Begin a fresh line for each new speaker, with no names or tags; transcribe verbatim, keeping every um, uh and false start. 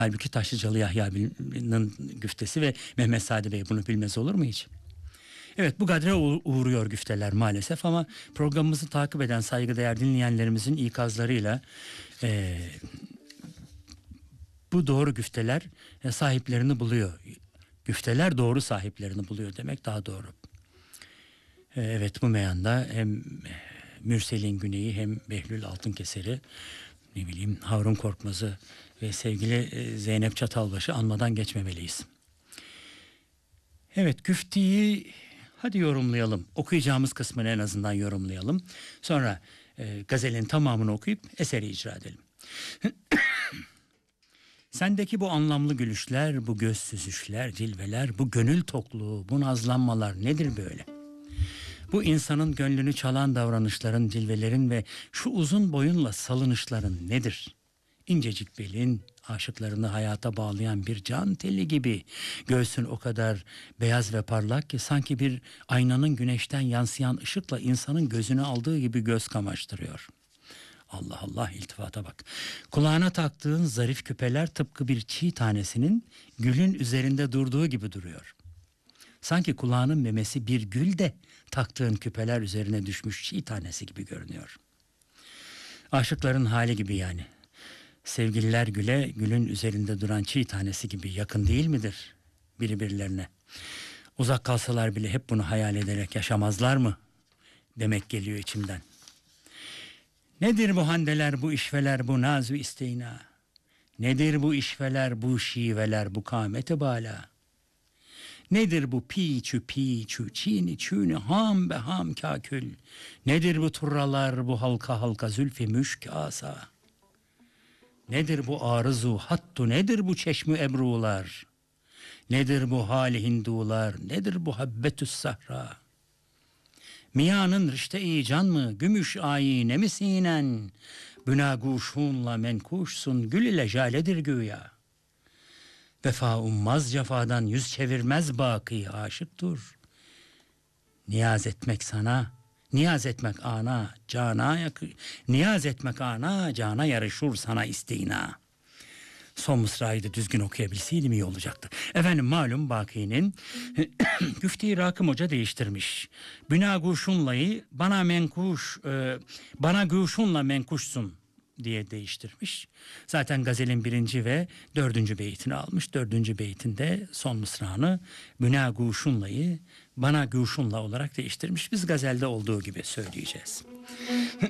Halbuki Taşlıcalı Yahya'nın güftesi ve Mehmet Sadi Bey bunu bilmez olur mu hiç? Evet, bu kadre uğ- uğruyor güfteler maalesef, ama programımızı takip eden saygıdeğer dinleyenlerimizin ikazlarıyla e, bu doğru güfteler e, sahiplerini buluyor. Güfteler doğru sahiplerini buluyor demek daha doğru. E, evet, bu meyanda hem Mürsel'in Güney'i hem Behlül Altınkeser'i, ne bileyim Harun Korkmaz'ı ve sevgili e, Zeynep Çatalbaş'ı anmadan geçmemeliyiz. Evet, güfteyi hadi yorumlayalım. Okuyacağımız kısmını en azından yorumlayalım. Sonra e, gazelin tamamını okuyup eseri icra edelim. Sendeki bu anlamlı gülüşler, bu göz süzüşler, cilveler, bu gönül tokluğu, bu nazlanmalar nedir böyle? Bu insanın gönlünü çalan davranışların, cilvelerin ve şu uzun boyunla salınışların nedir? İncecik belin, aşıklarını hayata bağlayan bir can teli gibi. Göğsün o kadar beyaz ve parlak ki sanki bir aynanın güneşten yansıyan ışıkla insanın gözünü aldığı gibi göz kamaştırıyor. Allah Allah, iltifata bak. Kulağına taktığın zarif küpeler tıpkı bir çiğ tanesinin gülün üzerinde durduğu gibi duruyor. Sanki kulağının memesi bir gül de taktığın küpeler üzerine düşmüş çiğ tanesi gibi görünüyor. Aşıkların hali gibi yani. Sevgililer güle, gülün üzerinde duran çiğ tanesi gibi yakın değil midir birbirlerine? Uzak kalsalar bile hep bunu hayal ederek yaşamazlar mı demek geliyor içimden. Nedir bu handeler, bu işveler, bu nazu isteyna? Nedir bu işveler, bu şiveler, bu kâmeti bâlâ? Nedir bu piçü piçü, çiğni çüğni, ham be ham kakül? Nedir bu turralar, bu halka halka zülfü müşk asa? Nedir bu arızu hattu, nedir bu çeşmü ebrular? Nedir bu hali hindular, nedir bu habbetüs sahra? Miyanın rişte-i can mı, gümüş ayine mi sinen? Bünaguşunla menkuşsun, gül ile jaledir güya. Vefa ummaz cefadan, yüz çevirmez baki aşıktır. Niyaz etmek sana, niyaz etmek ana, cana yakı, niyaz etmek ana, cana yarışur sana istina. Son mısrayı da düzgün okuyabilseydim iyi olacaktı. Efendim, malum Baki'nin Güfte-i Rakım Hoca değiştirmiş. Bina guşunlayı bana menkuş, e, bana guşunla menkuşsun diye değiştirmiş. Zaten gazelin birinci ve dördüncü beytini almış. Dördüncü beytinde son mısranı Bina guşunlayı bana guşunla olarak değiştirmiş. Biz gazelde olduğu gibi söyleyeceğiz.